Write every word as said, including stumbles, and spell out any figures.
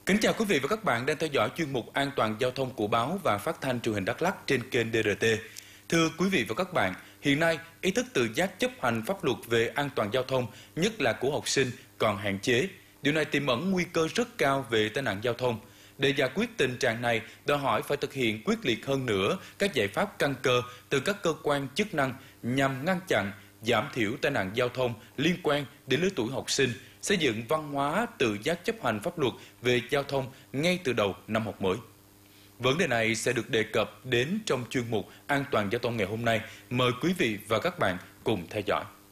Kính chào quý vị và các bạn đang theo dõi chuyên mục An toàn giao thông của báo và phát thanh truyền hình Đắk Lắk trên kênh đê rờ tê. Thưa quý vị và các bạn, hiện nay ý thức tự giác chấp hành pháp luật về an toàn giao thông, nhất là của học sinh, còn hạn chế. Điều này tiềm ẩn nguy cơ rất cao về tai nạn giao thông. Để giải quyết tình trạng này, đòi hỏi phải thực hiện quyết liệt hơn nữa các giải pháp căn cơ từ các cơ quan chức năng nhằm ngăn chặn, giảm thiểu tai nạn giao thông liên quan đến lứa tuổi học sinh, xây dựng văn hóa tự giác chấp hành pháp luật về giao thông ngay từ đầu năm học mới. Vấn đề này sẽ được đề cập đến trong chuyên mục An toàn giao thông ngày hôm nay. Mời quý vị và các bạn cùng theo dõi.